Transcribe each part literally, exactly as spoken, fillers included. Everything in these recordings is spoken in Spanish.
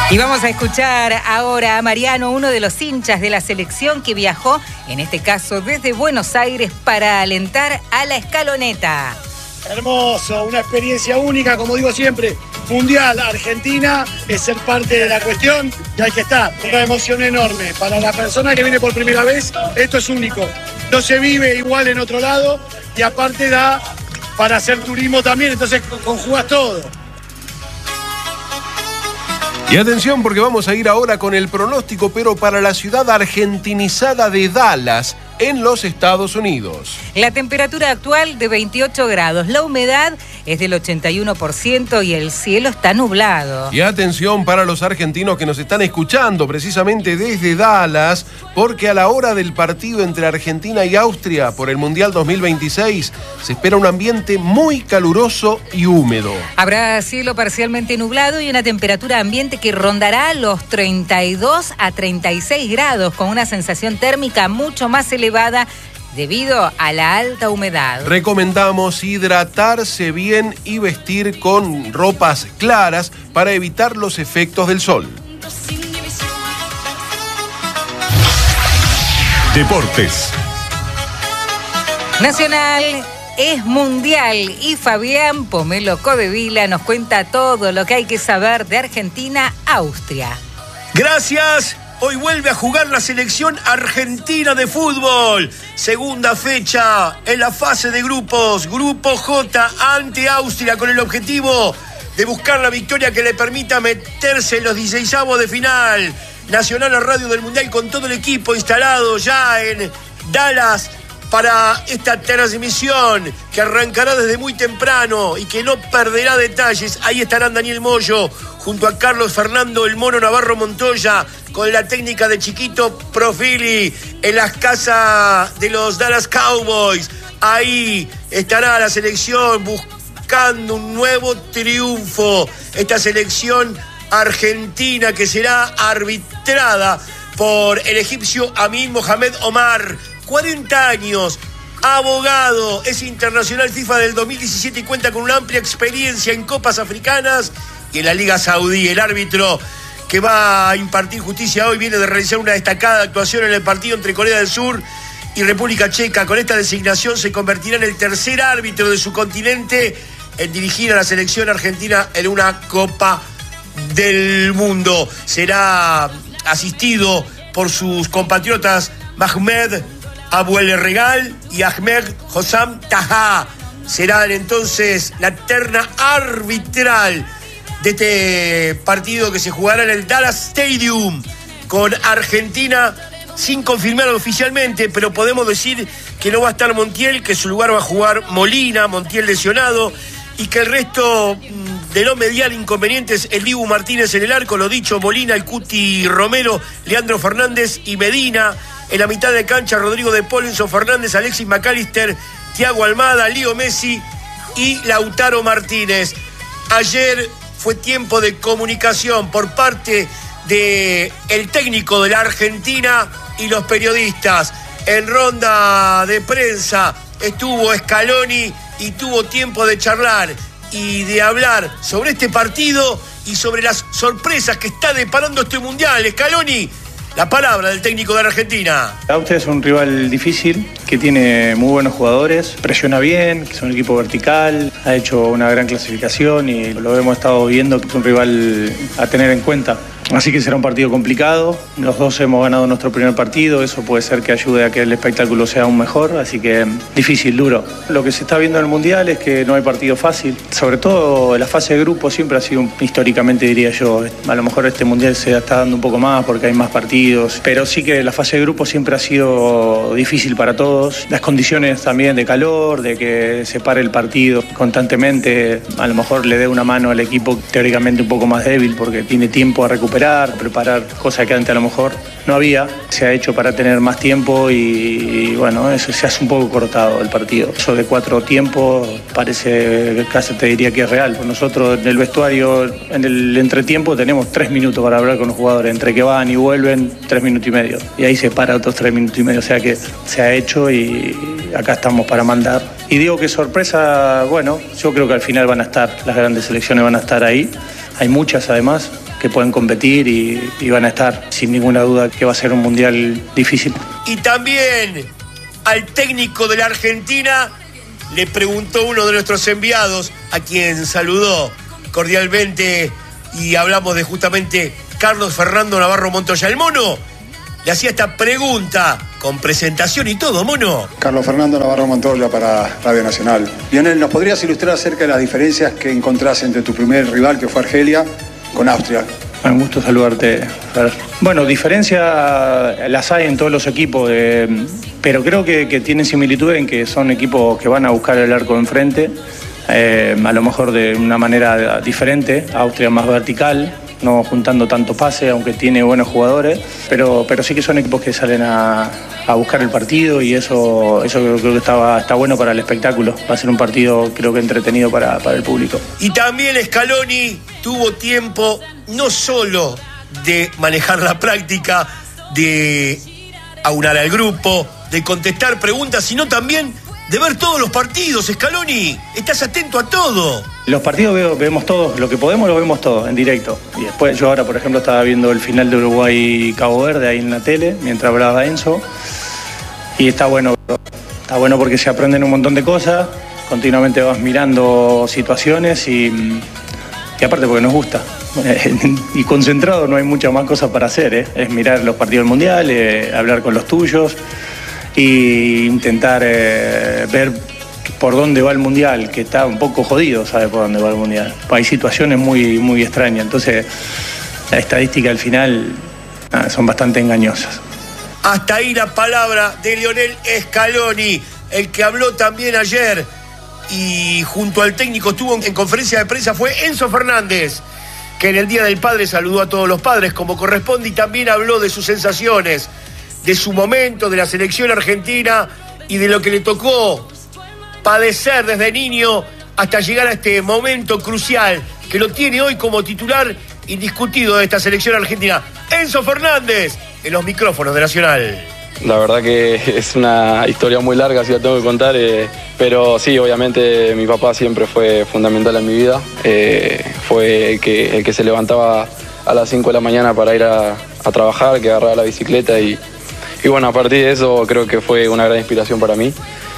Y vamos a escuchar ahora a Mariano, uno de los hinchas de la selección que viajó, en este caso desde Buenos Aires, para alentar a la Escaloneta. Hermoso, una experiencia única, como digo siempre, mundial. Argentina es ser parte de la cuestión y hay que estar. Una emoción enorme. Para la persona que viene por primera vez, esto es único. No se vive igual en otro lado y aparte da para hacer turismo también, entonces conjugas todo. Y atención porque vamos a ir ahora con el pronóstico, pero para la ciudad argentinizada de Dallas, en los Estados Unidos. La temperatura actual de veintiocho grados, la humedad es del ochenta y uno por ciento y el cielo está nublado. Y atención para los argentinos que nos están escuchando precisamente desde Dallas, porque a la hora del partido entre Argentina y Austria por el Mundial dos mil veintiséis se espera un ambiente muy caluroso y húmedo. Habrá cielo parcialmente nublado y una temperatura ambiente que rondará los treinta y dos a treinta y seis grados, con una sensación térmica mucho más elevada debido a la alta humedad. Recomendamos hidratarse bien y vestir con ropas claras para evitar los efectos del sol. Deportes. Nacional es mundial y Fabián Pomelo Codevila nos cuenta todo lo que hay que saber de Argentina-Austria. Gracias. Hoy vuelve a jugar la selección argentina de fútbol. Segunda fecha en la fase de grupos. Grupo J ante Austria con el objetivo de buscar la victoria que le permita meterse en los dieciseisavos de final. Nacional a Radio del Mundial con todo el equipo instalado ya en Dallas para esta transmisión que arrancará desde muy temprano y que no perderá detalles. Ahí estarán Daniel Moyo junto a Carlos Fernando El Mono Navarro Montoya con la técnica de Chiquito Profili en las casas de los Dallas Cowboys. Ahí estará la selección buscando un nuevo triunfo. Esta selección argentina que será arbitrada por el egipcio Amin Mohamed Omar. cuarenta años, abogado, es internacional FIFA del dos mil diecisiete y cuenta con una amplia experiencia en copas africanas y en la Liga Saudí. El árbitro que va a impartir justicia hoy viene de realizar una destacada actuación en el partido entre Corea del Sur y República Checa. Con esta designación se convertirá en el tercer árbitro de su continente en dirigir a la selección argentina en una Copa del Mundo. Será asistido por sus compatriotas Mahmed Abuel Regal y Ahmed Hossam Taha. Serán entonces la terna arbitral de este partido que se jugará en el Dallas Stadium con Argentina sin confirmar oficialmente, pero podemos decir que no va a estar Montiel, que en su lugar va a jugar Molina, Montiel lesionado, y que el resto de no mediar inconvenientes, el Dibu Martínez en el arco, lo dicho, Molina, el Cuti Romero, Leandro Fernández y Medina. En la mitad de cancha, Rodrigo de Paul, Enzo Fernández, Alexis McAllister, Thiago Almada, Leo Messi y Lautaro Martínez. Ayer fue tiempo de comunicación por parte del técnico de la Argentina y los periodistas. En ronda de prensa estuvo Scaloni y tuvo tiempo de charlar y de hablar sobre este partido y sobre las sorpresas que está deparando este Mundial. Scaloni, la palabra del técnico de Argentina. Austria es un rival difícil, que tiene muy buenos jugadores, presiona bien, que es un equipo vertical, ha hecho una gran clasificación y lo hemos estado viendo, que es un rival a tener en cuenta. Así que será un partido complicado. Los dos hemos ganado nuestro primer partido, eso puede ser que ayude a que el espectáculo sea aún mejor, así que difícil, duro. Lo que se está viendo en el Mundial es que no hay partido fácil, sobre todo la fase de grupo siempre ha sido, históricamente diría yo, a lo mejor este Mundial se está dando un poco más porque hay más partidos, pero sí que la fase de grupo siempre ha sido difícil para todos. Las condiciones también de calor, de que se pare el partido constantemente, a lo mejor le dé una mano al equipo teóricamente un poco más débil porque tiene tiempo a recuperar, preparar, cosa que antes a lo mejor no había. Se ha hecho para tener más tiempo y, y bueno, eso se hace un poco cortado el partido. Eso de cuatro tiempos parece, casi te diría que es real. Nosotros en el vestuario, en el entretiempo, tenemos tres minutos para hablar con los jugadores. Entre que van y vuelven, tres minutos y medio. Y ahí se para otros tres minutos y medio. O sea que se ha hecho y acá estamos para mandar. Y digo que sorpresa, bueno, yo creo que al final van a estar, las grandes selecciones van a estar ahí. Hay muchas además. que pueden competir y, y van a estar sin ninguna duda que va a ser un mundial difícil. Y también al técnico de la Argentina le preguntó uno de nuestros enviados, a quien saludó cordialmente, y hablamos de justamente Carlos Fernando Navarro Montoya. El Mono le hacía esta pregunta con presentación y todo, Mono. Carlos Fernando Navarro Montoya para Radio Nacional. Lionel, ¿nos podrías ilustrar acerca de las diferencias que encontrás entre tu primer rival, que fue Argelia, con Austria? Un gusto saludarte, Fer. Bueno, diferencias las hay en todos los equipos, eh, pero creo que, que tienen similitud en que son equipos que van a buscar el arco enfrente, eh, a lo mejor de una manera diferente. Austria más vertical, no juntando tanto pase, aunque tiene buenos jugadores, pero, pero sí que son equipos que salen a, a buscar el partido, y eso, eso creo, creo que está, está bueno para el espectáculo. Va a ser un partido, creo que entretenido para, para el público. Y también Scaloni tuvo tiempo no solo de manejar la práctica, de aunar al grupo, de contestar preguntas, sino también de ver todos los partidos. Scaloni, estás atento a todo. Los partidos veo, vemos todos, lo que podemos lo vemos todos en directo. Y después yo ahora, por ejemplo, estaba viendo el final de Uruguay-Cabo Verde ahí en la tele, mientras hablaba Enzo. Y está bueno, está bueno porque se aprenden un montón de cosas, continuamente vas mirando situaciones y, y aparte porque nos gusta. Y concentrado no hay muchas más cosas para hacer, ¿eh? Es mirar los partidos del Mundial, eh, hablar con los tuyos e intentar eh, ver por dónde va el Mundial, que está un poco jodido, sabe por dónde va el Mundial. Hay situaciones muy, muy extrañas, entonces la estadística al final ah, son bastante engañosas. Hasta ahí la palabra de Lionel Scaloni, el que habló también ayer y junto al técnico estuvo en conferencia de prensa fue Enzo Fernández, que en el Día del Padre saludó a todos los padres como corresponde y también habló de sus sensaciones, de su momento, de la selección argentina y de lo que le tocó padecer desde niño hasta llegar a este momento crucial que lo tiene hoy como titular indiscutido de esta selección argentina. Enzo Fernández, en los micrófonos de Nacional. La verdad que es una historia muy larga, si la tengo que contar, eh, pero sí, obviamente mi papá siempre fue fundamental en mi vida. Eh, fue el que, el que se levantaba a las cinco de la mañana para ir a, a trabajar, que agarraba la bicicleta y, y bueno, a partir de eso creo que fue una gran inspiración para mí.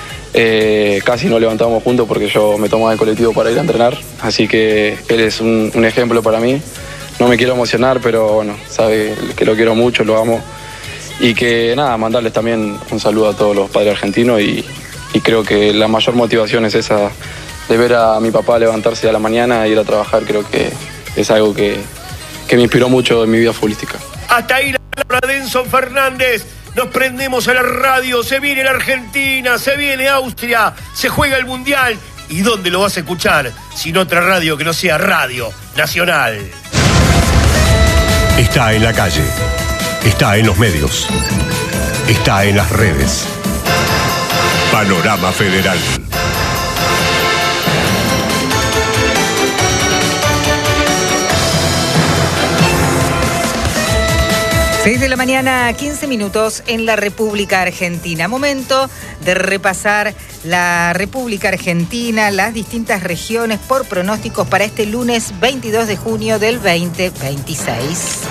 Eh, casi nos levantábamos juntos porque yo me tomaba el colectivo para ir a entrenar, así que él es un, un ejemplo para mí. No me quiero emocionar, pero bueno, sabe que lo quiero mucho, lo amo. Y que nada, mandarles también un saludo a todos los padres argentinos y, y creo que la mayor motivación es esa de ver a mi papá levantarse a la mañana e ir a trabajar. Creo que es algo que, que me inspiró mucho en mi vida futbolística. Hasta ahí la palabra de Enzo Fernández. Nos prendemos a la radio, se viene la Argentina, se viene Austria, se juega el Mundial. ¿Y dónde lo vas a escuchar? Sin otra radio que no sea Radio Nacional. Está en la calle. Está en los medios. Está en las redes. Panorama Federal. seis de la mañana, quince minutos en la República Argentina. Momento de repasar la República Argentina, las distintas regiones por pronósticos para este lunes veintidós de junio del veinte veintiséis.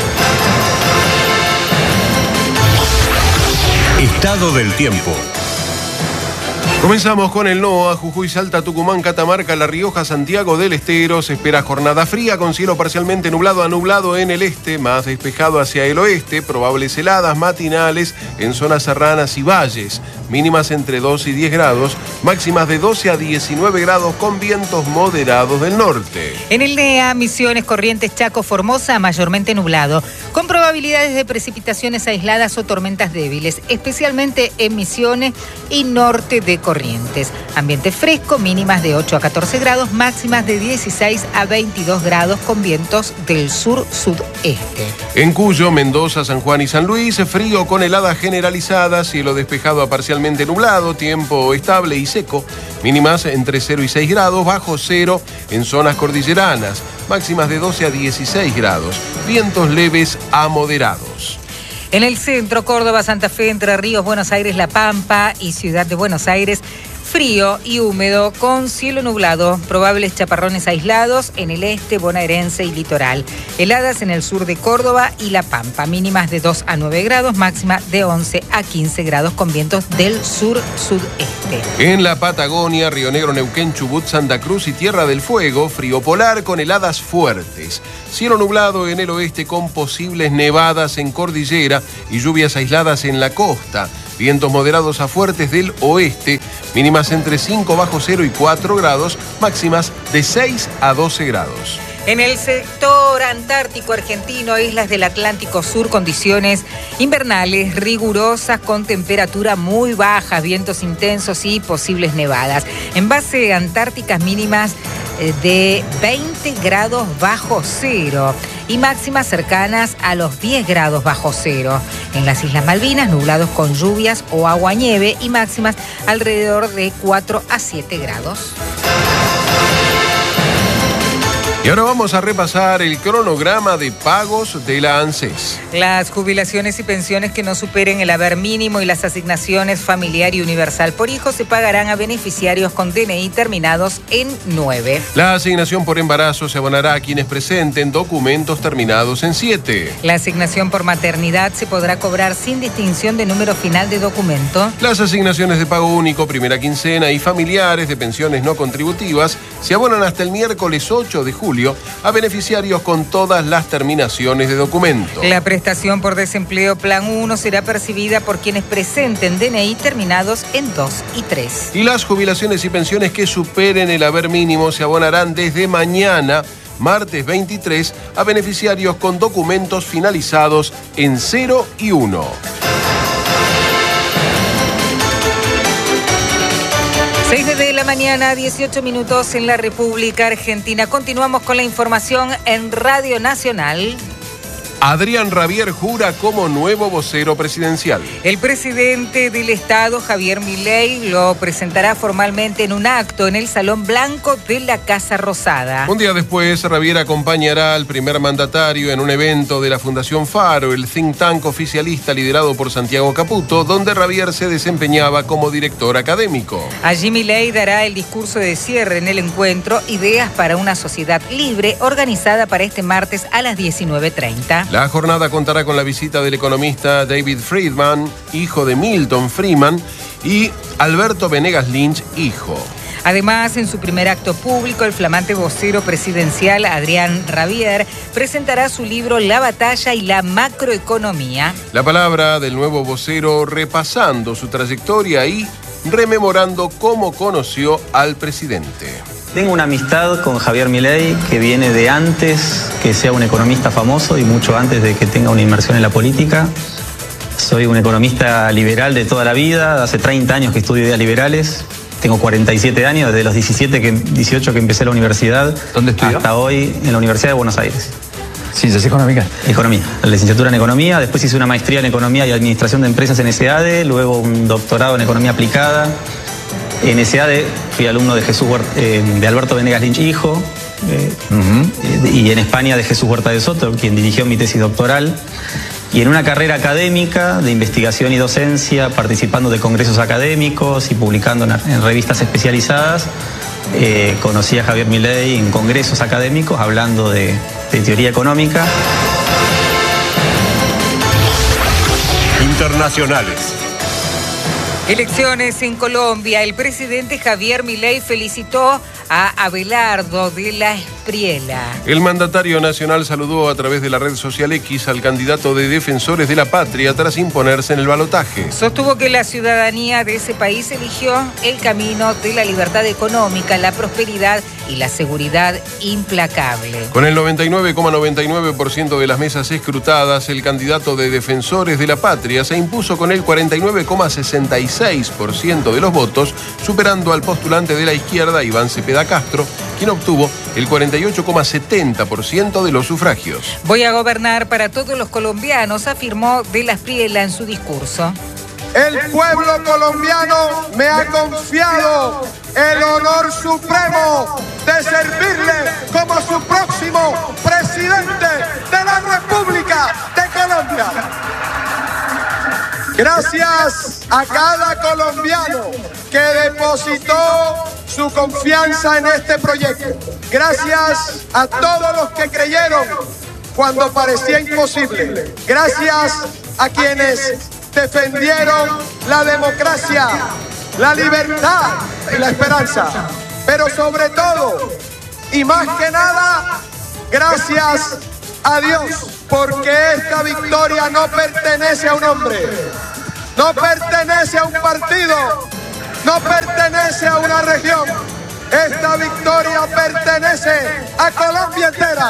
Estado del tiempo. Comenzamos con el NOA, Jujuy, Salta, Tucumán, Catamarca, La Rioja, Santiago del Estero. Se espera jornada fría con cielo parcialmente nublado a nublado en el este, más despejado hacia el oeste. Probables heladas matinales en zonas serranas y valles. Mínimas entre doce y diez grados, máximas de doce a diecinueve grados con vientos moderados del norte. En el N E A, Misiones, Corrientes, Chaco, Formosa, mayormente nublado, con probabilidades de precipitaciones aisladas o tormentas débiles, especialmente en Misiones y norte de Corrientes. Ambiente fresco, mínimas de ocho a catorce grados, máximas de dieciséis a veintidós grados con vientos del sur-sudeste. En Cuyo, Mendoza, San Juan y San Luis, frío con heladas generalizadas, cielo despejado a parcialmente nublado, tiempo estable y seco, mínimas entre cero y seis grados, bajo cero en zonas cordilleranas, máximas de doce a dieciséis grados, vientos leves a moderados. En el centro, Córdoba, Santa Fe, Entre Ríos, Buenos Aires, La Pampa y Ciudad de Buenos Aires, Frío y húmedo con cielo nublado, probables chaparrones aislados en el este bonaerense y litoral. Heladas en el sur de Córdoba y La Pampa, mínimas de dos a nueve grados, máxima de once a quince grados con vientos del sur-sudeste. En la Patagonia, Río Negro, Neuquén, Chubut, Santa Cruz y Tierra del Fuego, frío polar con heladas fuertes. Cielo nublado en el oeste con posibles nevadas en cordillera y lluvias aisladas en la costa. Vientos moderados a fuertes del oeste, mínimas entre cinco bajo cero y cuatro grados, máximas de seis a doce grados. En el sector antártico argentino, islas del Atlántico Sur, condiciones invernales rigurosas con temperatura muy baja, vientos intensos y posibles nevadas. En base antárticas mínimas de veinte grados bajo cero y máximas cercanas a los diez grados bajo cero. En las Islas Malvinas, nublados con lluvias o agua-nieve y máximas alrededor de cuatro a siete grados. Y ahora vamos a repasar el cronograma de pagos de la ANSES. Las jubilaciones y pensiones que no superen el haber mínimo y las asignaciones familiar y universal por hijo se pagarán a beneficiarios con D N I terminados en nueve. La asignación por embarazo se abonará a quienes presenten documentos terminados en siete. La asignación por maternidad se podrá cobrar sin distinción de número final de documento. Las asignaciones de pago único, primera quincena y familiares de pensiones no contributivas se abonan hasta el miércoles ocho de julio a beneficiarios con todas las terminaciones de documento. La prestación por desempleo Plan uno será percibida por quienes presenten D N I terminados en dos y tres. Y las jubilaciones y pensiones que superen el haber mínimo se abonarán desde mañana, martes veintitrés, a beneficiarios con documentos finalizados en cero y uno. seis de la mañana, dieciocho minutos en la República Argentina. Continuamos con la información en Radio Nacional. Adrián Rabier jura como nuevo vocero presidencial. El presidente del Estado, Javier Milei, lo presentará formalmente en un acto en el Salón Blanco de la Casa Rosada. Un día después, Rabier acompañará al primer mandatario en un evento de la Fundación Faro, el think tank oficialista liderado por Santiago Caputo, donde Rabier se desempeñaba como director académico. Allí Milei dará el discurso de cierre en el encuentro Ideas para una Sociedad Libre, organizada para este martes a las diecinueve treinta. La jornada contará con la visita del economista David Friedman, hijo de Milton Friedman, y Alberto Venegas Lynch, hijo. Además, en su primer acto público, el flamante vocero presidencial Adrián Rabier presentará su libro La batalla y la macroeconomía. La palabra del nuevo vocero repasando su trayectoria y rememorando cómo conoció al presidente. Tengo una amistad con Javier Milei que viene de antes que sea un economista famoso y mucho antes de que tenga una inmersión en la política. Soy un economista liberal de toda la vida, hace treinta años que estudio ideas liberales. Tengo cuarenta y siete años, desde los diecisiete, que, dieciocho que empecé la universidad. ¿Dónde estudió? Hasta hoy en la Universidad de Buenos Aires. ¿Ciencias económicas? Economía, la licenciatura en Economía, después hice una maestría en Economía y Administración de Empresas en S A D E, luego un doctorado en Economía Aplicada. En S A D E fui alumno de, Jesús Huerta, eh, de Alberto Venegas Lynch, hijo, eh, uh-huh. y en España de Jesús Huerta de Soto, quien dirigió mi tesis doctoral. Y en una carrera académica de investigación y docencia, participando de congresos académicos y publicando en, en revistas especializadas, eh, conocí a Javier Milei en congresos académicos hablando de, de teoría económica. Internacionales. Elecciones en Colombia. El presidente Javier Milei felicitó a Abelardo de la Espriella. El mandatario nacional saludó a través de la red social X al candidato de Defensores de la Patria tras imponerse en el balotaje. Sostuvo que la ciudadanía de ese país eligió el camino de la libertad económica, la prosperidad y la seguridad implacable. Con el noventa y nueve coma noventa y nueve por ciento de las mesas escrutadas, el candidato de Defensores de la Patria se impuso con el cuarenta y nueve coma sesenta y seis por ciento de los votos, superando al postulante de la izquierda, Iván Cepeda Castro, quien obtuvo el cuarenta y ocho coma setenta por ciento de los sufragios. Voy a gobernar para todos los colombianos, afirmó de la Espriella en su discurso. El pueblo colombiano me ha confiado el honor supremo de servirle como su próximo presidente de la República de Colombia. Gracias a cada colombiano que depositó su confianza en este proyecto. Gracias a todos los que creyeron cuando parecía imposible. Gracias a quienes defendieron la democracia, la libertad y la esperanza. Pero sobre todo, y más que nada, gracias a Dios, porque esta victoria no pertenece a un hombre, no pertenece a un partido, no pertenece a una región. Esta victoria pertenece a Colombia entera.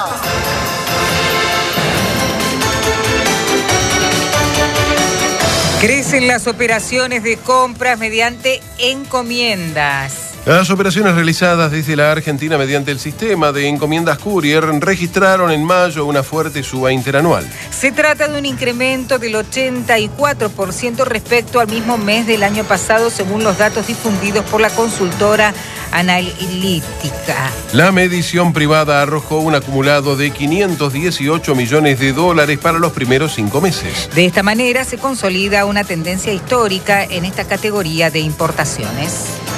Crecen las operaciones de compras mediante encomiendas. Las operaciones realizadas desde la Argentina mediante el sistema de encomiendas Courier registraron en mayo una fuerte suba interanual. Se trata de un incremento del ochenta y cuatro por ciento respecto al mismo mes del año pasado, según los datos difundidos por la consultora analítica. La medición privada arrojó un acumulado de quinientos dieciocho millones de dólares para los primeros cinco meses. De esta manera se consolida una tendencia histórica en esta categoría de importaciones.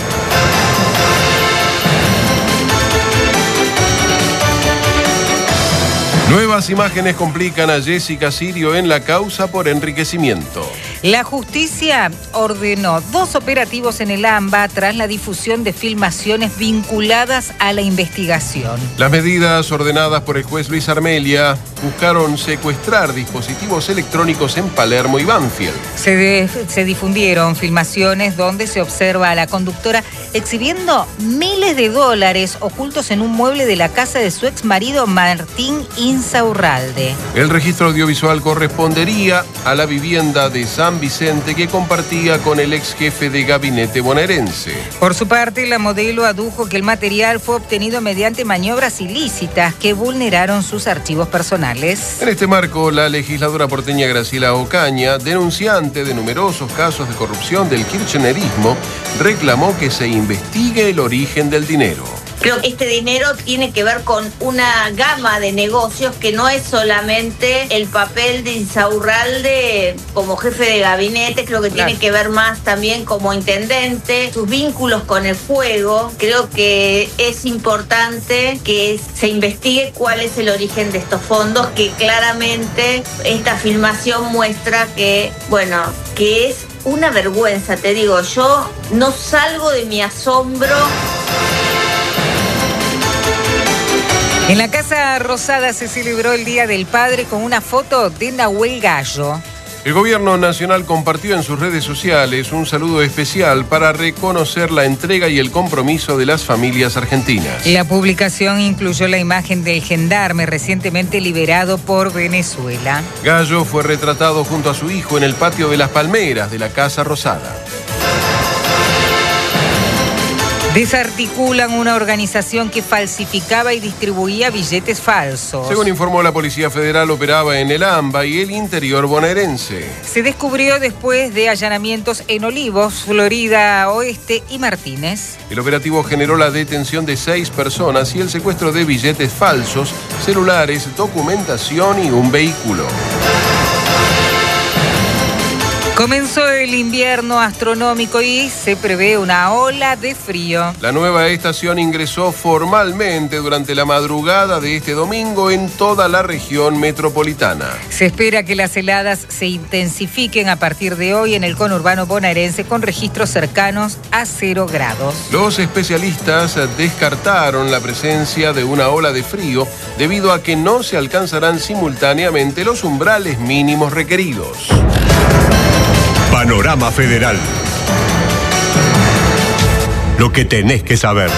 Nuevas imágenes complican a Jessica Sirio en la causa por enriquecimiento. La justicia ordenó dos operativos en el AMBA tras la difusión de filmaciones vinculadas a la investigación. Las medidas ordenadas por el juez Luis Armelia buscaron secuestrar dispositivos electrónicos en Palermo y Banfield. Se, de, se difundieron filmaciones donde se observa a la conductora exhibiendo miles de dólares ocultos en un mueble de la casa de su ex marido Martín Insaurralde. El registro audiovisual correspondería a la vivienda de San Vicente que compartía con el ex jefe de gabinete bonaerense. Por su parte, la modelo adujo que el material fue obtenido mediante maniobras ilícitas que vulneraron sus archivos personales. En este marco, la legisladora porteña Graciela Ocaña, denunciante de numerosos casos de corrupción del kirchnerismo, reclamó que se investigue el origen del dinero. Creo que este dinero tiene que ver con una gama de negocios que no es solamente el papel de Insaurralde como jefe de gabinete, creo que claro. Tiene que ver más también como intendente, sus vínculos con el juego. Creo que es importante que se investigue cuál es el origen de estos fondos, que claramente esta filmación muestra que, bueno, que es una vergüenza, te digo, yo no salgo de mi asombro. En la Casa Rosada se celebró el Día del Padre con una foto de Nahuel Gallo. El gobierno nacional compartió en sus redes sociales un saludo especial para reconocer la entrega y el compromiso de las familias argentinas. La publicación incluyó la imagen del gendarme recientemente liberado por Venezuela. Gallo fue retratado junto a su hijo en el patio de las Palmeras de la Casa Rosada. Desarticulan una organización que falsificaba y distribuía billetes falsos. Según informó la Policía Federal, operaba en el AMBA y el interior bonaerense. Se descubrió después de allanamientos en Olivos, Florida Oeste y Martínez. El operativo generó la detención de seis personas y el secuestro de billetes falsos, celulares, documentación y un vehículo. Comenzó el invierno astronómico y se prevé una ola de frío. La nueva estación ingresó formalmente durante la madrugada de este domingo en toda la región metropolitana. Se espera que las heladas se intensifiquen a partir de hoy en el conurbano bonaerense con registros cercanos a cero grados. Los especialistas descartaron la presencia de una ola de frío debido a que no se alcanzarán simultáneamente los umbrales mínimos requeridos. Panorama Federal. Lo que tenés que saber.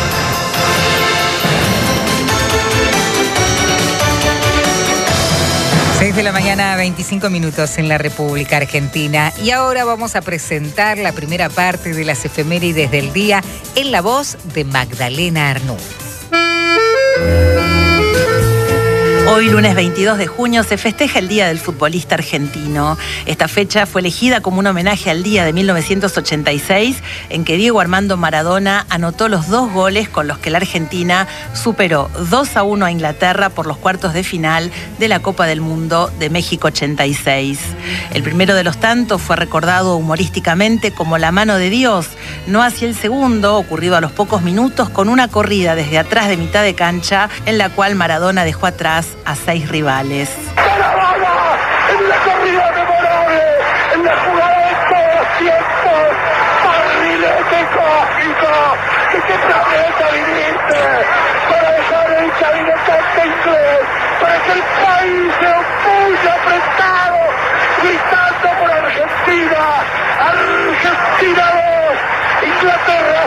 seis de la mañana, veinticinco minutos en la República Argentina. Y ahora vamos a presentar la primera parte de las efemérides del día en la voz de Magdalena Arnú. Hoy, lunes veintidós de junio, se festeja el Día del Futbolista Argentino. Esta fecha fue elegida como un homenaje al día de mil novecientos ochenta y seis, en que Diego Armando Maradona anotó los dos goles con los que la Argentina superó dos a uno a Inglaterra por los cuartos de final de la Copa del Mundo de México ochenta y seis. El primero de los tantos fue recordado humorísticamente como la mano de Dios, no así el segundo, ocurrido a los pocos minutos con una corrida desde atrás de mitad de cancha, en la cual Maradona dejó atrás a seis rivales. Maradona en la corrida memorable, en la jugada de todos los tiempos, barrilete cósmico, que qué planeta viniste para dejar el cabinetante inglés, para que el país se opulle apretado, gritando por Argentina, Argentina dos, Inglaterra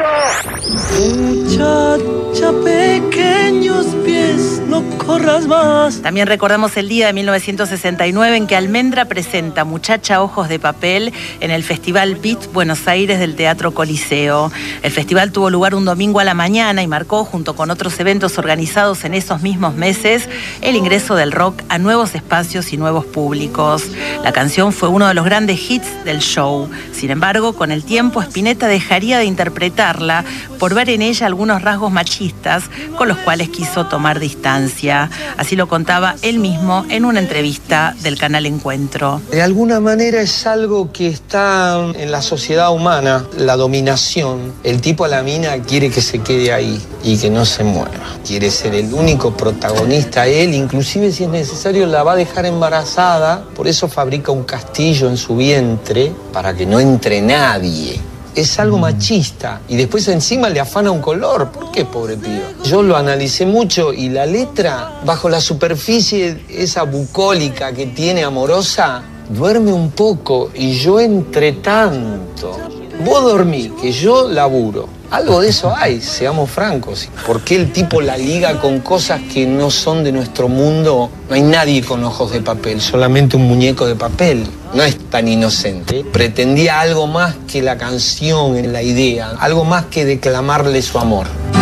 cero. Muchacha, pequeños pies, no corras más. También recordamos el día de mil novecientos sesenta y nueve en que Almendra presenta Muchacha Ojos de Papel en el Festival Beat Buenos Aires del Teatro Coliseo. El festival tuvo lugar un domingo a la mañana y marcó, junto con otros eventos organizados en esos mismos meses, el ingreso del rock a nuevos espacios y nuevos públicos. La canción fue uno de los grandes hits del show. Sin embargo, con el tiempo, Spinetta dejaría de interpretarla por ver en ella algunos rasgos machistas con los cuales quiso tomar distancia. Así lo contaba él mismo en una entrevista del canal Encuentro. De alguna manera es algo que está en la sociedad humana, la dominación. El tipo a la mina quiere que se quede ahí y que no se mueva. Quiere ser el único protagonista él, inclusive si es necesario la va a dejar embarazada, por eso fabrica un castillo en su vientre para que no entre nadie. Es algo machista y después encima le afana un color. ¿Por qué, pobre piba? Yo lo analicé mucho y la letra, bajo la superficie esa bucólica que tiene amorosa, duerme un poco y yo entre tanto. Vos dormí, que yo laburo. Algo de eso hay, seamos francos. ¿Por qué el tipo la liga con cosas que no son de nuestro mundo? No hay nadie con ojos de papel, solamente un muñeco de papel. No es tan inocente. Pretendía algo más que la canción en la idea, algo más que declamarle su amor.